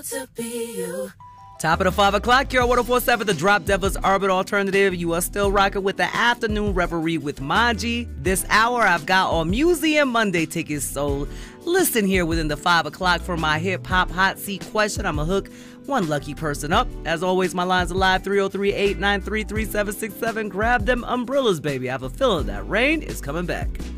to be you. Top of the 5 o'clock, Cure 104.7, the Drop Devils Urban Alternative. You are still rocking with the Afternoon Reverie with Manji. This hour, I've got all Museum Monday tickets, so listen here within the 5 o'clock for my hip-hop hot seat question. I'm going to hook one lucky person up. As always, my lines are live, 303-893-3767. Grab them umbrellas, baby. I have a feeling that rain is coming back.